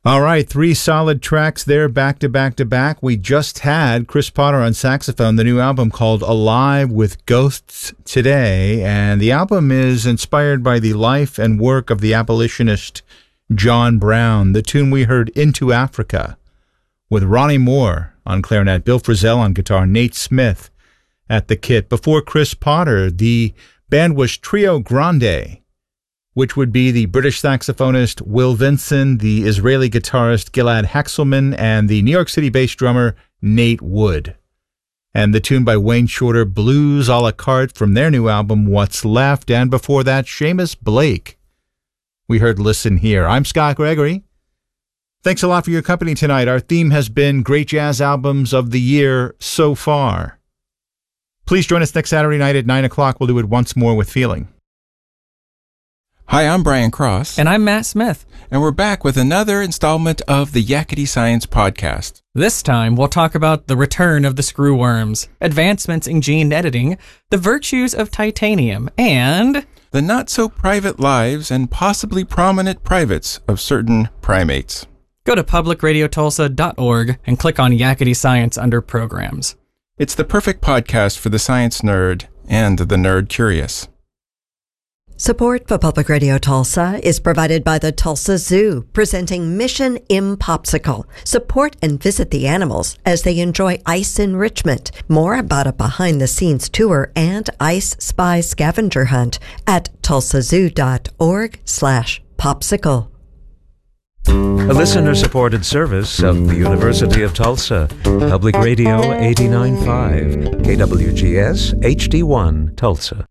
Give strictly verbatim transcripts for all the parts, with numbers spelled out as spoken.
All right, three solid tracks there, back to back to back. We just had Chris Potter on saxophone, the new album called Alive with Ghosts Today, and the album is inspired by the life and work of the abolitionist John Brown. The tune we heard, Into Africa, with Ronnie Moore on clarinet, Bill Frisell on guitar, Nate Smith at the kit. Before Chris Potter, the band was Trio Grande, which would be the British saxophonist Will Vinson, the Israeli guitarist Gilad Haxelman, and the New York City bass drummer Nate Wood. And the tune by Wayne Shorter, Blues a la carte, from their new album, What's Left. And before that, Seamus Blake. We heard Listen Here. I'm Scott Gregory. Thanks a lot for your company tonight. Our theme has been Great Jazz Albums of the Year so far. Please join us next Saturday night at nine o'clock. We'll do it once more with feeling. Hi, I'm Brian Cross. And I'm Matt Smith. And we're back with another installment of the Yakety Science Podcast. This time, we'll talk about the return of the screwworms, advancements in gene editing, the virtues of titanium, and the not-so-private lives and possibly prominent privates of certain primates. Go to public radio tulsa dot org and click on Yakety Science under Programs. It's the perfect podcast for the science nerd and the nerd curious. Support for Public Radio Tulsa is provided by the Tulsa Zoo, presenting Mission Impopsicle. Support and visit the animals as they enjoy ice enrichment. More about a behind-the-scenes tour and Ice Spy scavenger hunt at tulsa zoo dot org slash popsicle. A listener-supported service of the University of Tulsa. Public Radio eighty-nine point five, K W G S H D one, Tulsa.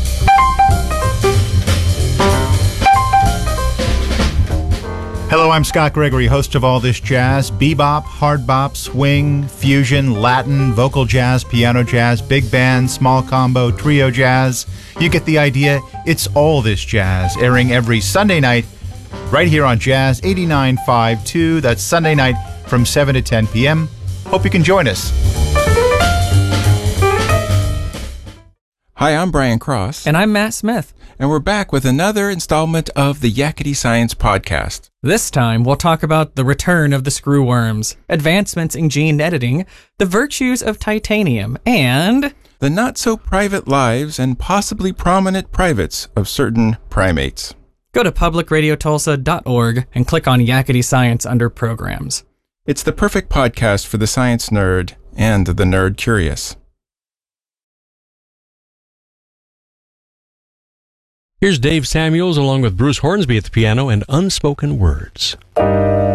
Hello, I'm Scott Gregory, host of All This Jazz. Bebop, hard bop, swing, fusion, Latin, vocal jazz, piano jazz, big band, small combo, trio jazz. You get the idea. It's All This Jazz, airing every Sunday night right here on Jazz eighty-nine point five two. That's Sunday night from seven to ten p.m. Hope you can join us. Hi, I'm Brian Cross. And I'm Matt Smith. And we're back with another installment of the Yakety Science Podcast. This time, we'll talk about the return of the screwworms, advancements in gene editing, the virtues of titanium, and the not-so-private lives and possibly prominent privates of certain primates. Go to public radio tulsa dot org and click on Yakety Science under Programs. It's the perfect podcast for the science nerd and the nerd curious. Here's Dave Samuels along with Bruce Hornsby at the piano and Unspoken Words.